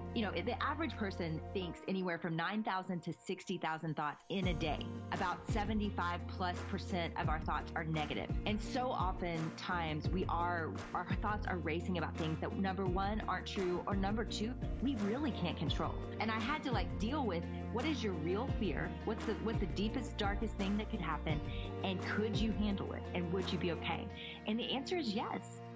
The average person thinks anywhere from 9,000 to 60,000 thoughts in a day. About 75+% of our thoughts are negative. And so oftentimes our thoughts are racing about things that, number one, aren't true, or number two, we really can't control. And I had to deal with, what is your real fear? What's the deepest, darkest thing that could happen? And could you handle it? And would you be okay? And the answer is yes.